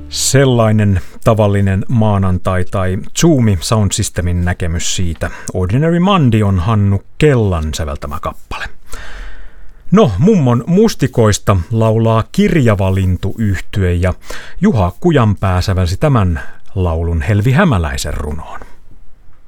Sellainen tavallinen maanantai tai Zoomi Sound Systemin näkemys siitä. Ordinary Monday on Hannu Kellan säveltämä kappale. No, Mummon mustikoista laulaa Kirjava lintu -yhtye ja Juha Kujanpää sävelsi tämän laulun Helvi Hämäläisen runoon.